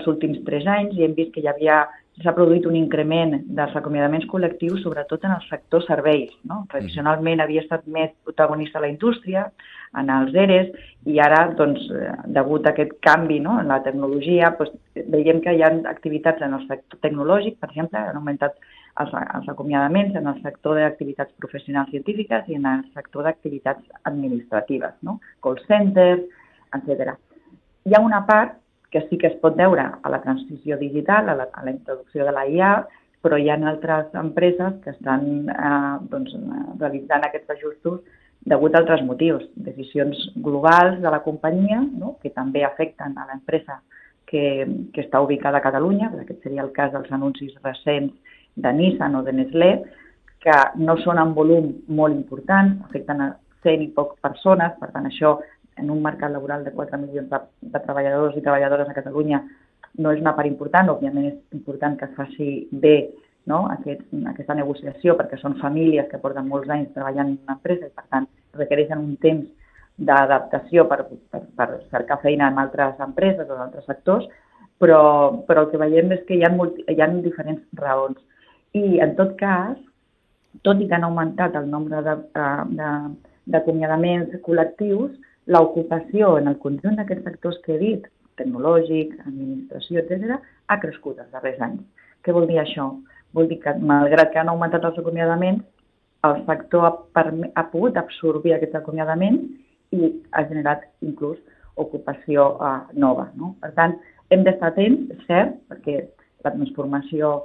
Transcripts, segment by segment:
els últims 3 anys i hem vist que s'ha produït un increment dels acomiadaments col·lectius, sobretot en el sector serveis. Tradicionalment havia estat més protagonista la indústria, en els EREs, i ara, degut a aquest canvi en la tecnologia, veiem que hi ha activitats en el sector tecnològic, per exemple, han augmentat els acomiadaments en el sector d'activitats professionals científiques i en el sector d'activitats administratives, call centers, etc. Hi ha una part que sí que es pot veure a la transició digital, a la introducció de la IA, però hi ha altres empreses que estan realitzant aquests ajustos degut a altres motius, decisions globals de la companyia, que també afecten a l'empresa que està ubicada a Catalunya, aquest seria el cas dels anuncis recents de Nissan o de Nestlé, que no són en volum molt importants, afecten a 100 i poc persones, per tant això en un mercat laboral de 4 milions de treballadors i treballadores a Catalunya no és una part important, òbviament és important que es faci bé aquesta negociació perquè són famílies que porten molts anys treballant en una empresa i per tant requereixen un temps d'adaptació per cercar feina en altres empreses o en altres sectors, però el que veiem és que hi ha diferents raons. I en tot cas, tot i que han augmentat el nombre d'acomiadaments col·lectius, l'ocupació en el conjunt d'aquests sectors que he dit, tecnològic, administració, etc., ha crescut els darrers anys. Què vol dir això? Vol dir que, malgrat que han augmentat els acomiadaments, el sector ha pogut absorbir aquests acomiadaments i ha generat inclús ocupació nova. Per tant, hem d'estar atents, és cert, perquè la transformació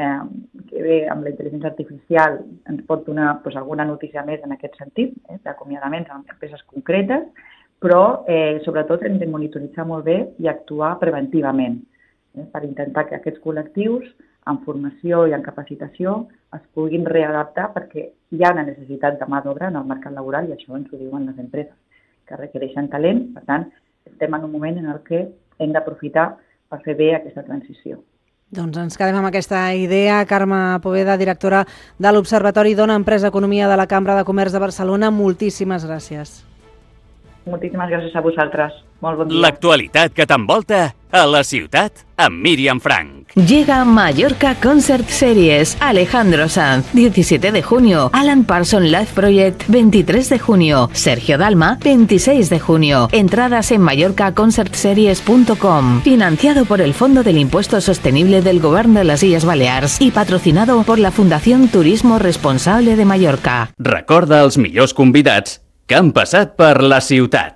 que ve amb la intel·ligència artificial ens pot donar alguna notícia més en aquest sentit, d'acomiadaments en empreses concretes, però sobretot hem de monitoritzar molt bé i actuar preventivament per intentar que aquests col·lectius en formació i en capacitació es puguin readaptar perquè hi ha una necessitat de mà d'obra en el mercat laboral i això ens ho diuen les empreses, que requereixen talent. Per tant, estem en un moment en el que hem d'aprofitar per fer bé aquesta transició. Doncs ens quedem amb aquesta idea. Carme Poveda, directora de l'Observatori Dona Empresa Economia de la Cambra de Comerç de Barcelona, moltíssimes gràcies. Moltíssimes gràcies a vosaltres. Molt bon dia. L'actualitat que t'envolta a la ciutat amb Míriam Frank. Llega Mallorca Concert Series. Alejandro Sanz, 17 de junio. Alan Parsons Live Project, 23 de junio. Sergio Dalma, 26 de junio. Entradas en mallorcaconcertseries.com. Financiado por el Fondo del Impuesto Sostenible del Govern de les Illes Balears y patrocinado por la Fundación Turismo Responsable de Mallorca. Recorda els millors convidats que han passat per la ciutat.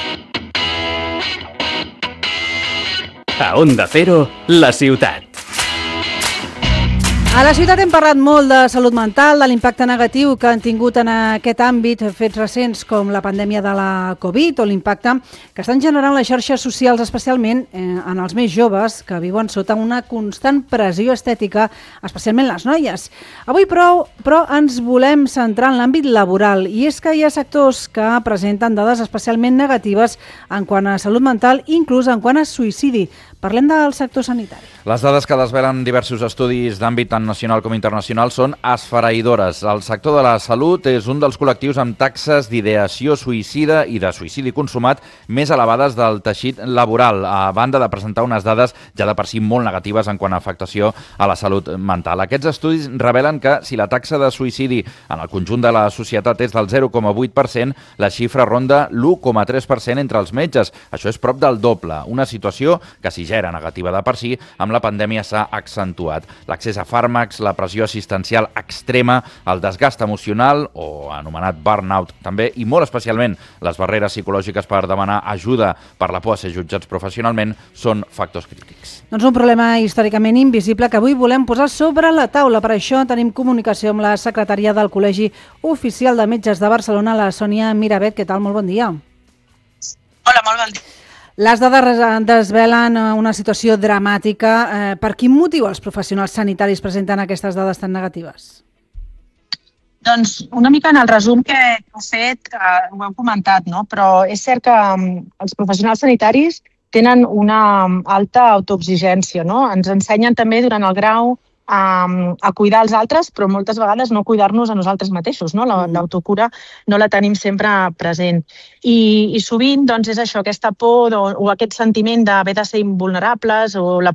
A Onda Cero, la ciutat. A la ciutat hem parlat molt de salut mental, de l'impacte negatiu que han tingut en aquest àmbit fets recents com la pandèmia de la Covid o l'impacte que estan generant les xarxes socials, especialment en els més joves que viuen sota una constant pressió estètica, especialment les noies. Avui, però ens volem centrar en l'àmbit laboral i és que hi ha sectors que presenten dades especialment negatives en quant a salut mental, inclús en quant a suïcidi. Parlem del sector sanitari. Les dades que desvelen diversos estudis d'àmbit tant nacional com internacional són esfereïdores. El sector de la salut és un dels col·lectius amb taxes d'ideació suïcida i de suïcidi consumat més elevades del teixit laboral, a banda de presentar unes dades ja de per si molt negatives en quant a afectació a la salut mental. Aquests estudis revelen que si la taxa de suïcidi en el conjunt de la societat és del 0,8%, la xifra ronda l'1,3% entre els metges. Això és prop del doble, una situació que si ja era negativa de per si, amb la pandèmia s'ha accentuat. L'accés a fàrmacs, la pressió assistencial extrema, el desgast emocional, o anomenat burnout també, i molt especialment les barreres psicològiques per demanar ajuda per la por a ser jutjats professionalment, són factors crítics. Doncs un problema històricament invisible que avui volem posar sobre la taula. Per això tenim comunicació amb la secretària del Col·legi Oficial de Metges de Barcelona, la Sònia Miravet. Què tal? Molt bon dia. Hola, molt bon dia. Les dades desvelen una situació dramàtica. Per quin motiu els professionals sanitaris presenten aquestes dades tan negatives? Doncs una mica en el resum que heu fet, ho heu comentat, no? Però és cert que els professionals sanitaris tenen una alta autoexigència, no? Ens ensenyen també durant el grau a cuidar els altres, però moltes vegades no cuidar-nos a nosaltres mateixos, no? L'autocura no la tenim sempre present. I sovint doncs, és això, aquesta por o aquest sentiment d'haver de ser invulnerables o la